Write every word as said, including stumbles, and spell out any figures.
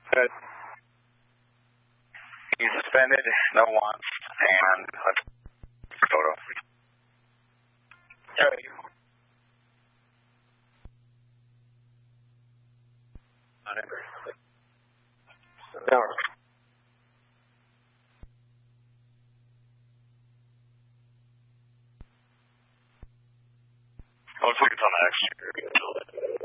Good. He's suspended, no wants, and let's photo. Okay. Down. Looks like it's on the exterior.